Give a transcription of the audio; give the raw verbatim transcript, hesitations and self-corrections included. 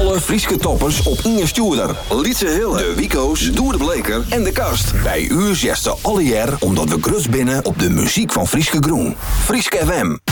Alle Frieske toppers op Inge Stuurder. Lietse Hille, de Wico's, Doer de Bleker en de Kast. Bij u zesde alle jaar omdat we grut binnen op de muziek van Frieske Groen. Frieske F M.